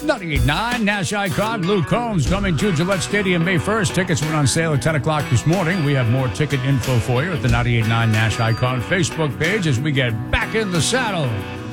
98.9 Nash icon Luke Combs coming to Gillette Stadium May 1st. Tickets went on sale at 10 o'clock this morning. We have more ticket info for you at the 98.9 Nash icon Facebook page as we get back in the saddle.